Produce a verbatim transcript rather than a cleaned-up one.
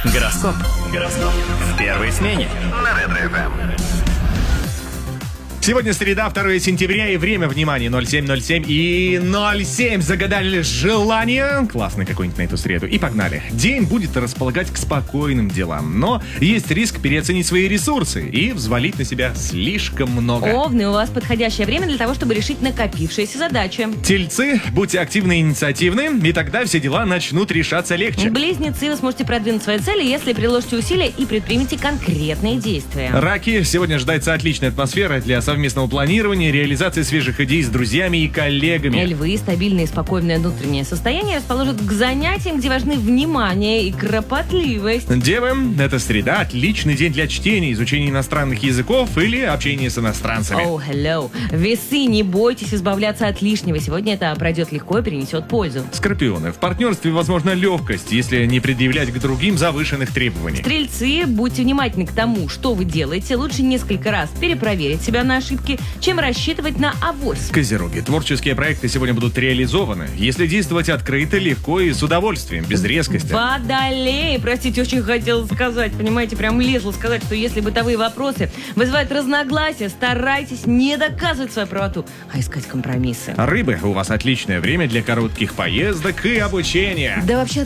Гороскоп. Гороскоп. В первой смене. На Ретро эф эм. Сегодня среда, второе сентября, и время, внимание, ноль семь ноль семь и ноль семь. Загадали желание. Классный какой-нибудь на эту среду. И погнали. День будет располагать к спокойным делам, но есть риск переоценить свои ресурсы и взвалить на себя слишком много. Овны, у вас подходящее время для того, чтобы решить накопившиеся задачи. Тельцы, будьте активны и инициативны, и тогда все дела начнут решаться легче. Близнецы, вы сможете продвинуть свои цели, если приложите усилия и предпримете конкретные действия. Раки, сегодня ожидается отличная атмосфера для совместного планирования, реализации свежих идей с друзьями и коллегами. Львы, стабильное и спокойное внутреннее состояние расположит к занятиям, где важны внимание и кропотливость. Девы, эта среда отличный день для чтения, изучения иностранных языков или общения с иностранцами. Oh, hello. Весы, не бойтесь избавляться от лишнего. Сегодня это пройдет легко и принесет пользу. Скорпионы, в партнерстве возможна легкость, если не предъявлять к другим завышенных требований. Стрельцы, будьте внимательны к тому, что вы делаете. Лучше несколько раз перепроверить себя на ошибки, чем рассчитывать на авось. Козероги, творческие проекты сегодня будут реализованы, если действовать открыто, легко и с удовольствием, без резкости. Водолеи, простите, очень хотела сказать, понимаете, прям лезла сказать, что если бытовые вопросы вызывают разногласия, старайтесь не доказывать свою правоту, а искать компромиссы. Рыбы, у вас отличное время для коротких поездок и обучения. Да вообще